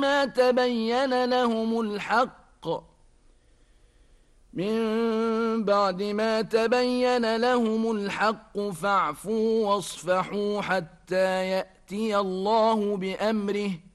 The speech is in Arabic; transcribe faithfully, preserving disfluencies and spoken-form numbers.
ما تبين لهم الحق من بعد ما تبين لهم الحق فاعفوا واصفحوا حتى يأتي الله بأمره